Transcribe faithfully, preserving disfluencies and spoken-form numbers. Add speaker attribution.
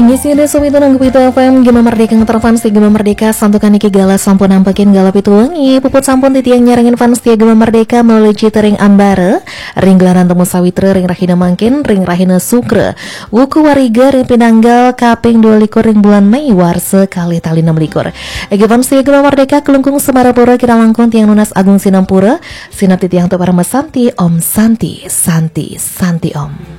Speaker 1: Ngisi ada sobi tunang Gupita F M Gema Merdeka ngeterfans di Gema Merdeka santukan iki gala sampun nampakin galap itu wangi puput sampun titiang nyarangin fans di Gema Merdeka melalui citering ambare ring gelaran temu sawitra ring rahina mangkin ring rahina sukre wuku wariga ring pinanggal kaping dua likur ring bulan Mei war sekali tali enam likur egi fans di Gema Merdeka kelungkung semarapura kira langkung tiang nunas agung sinampura sinap titiang untuk para mesanti om santi santi santi om.